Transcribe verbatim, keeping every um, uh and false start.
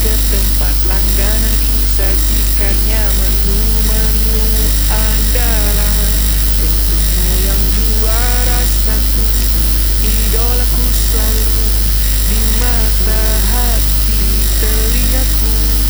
ke tempat langganan disajikannya menu-menu andalan. Untukmu yang juara satu, idolaku selalu di mata hati telingaku.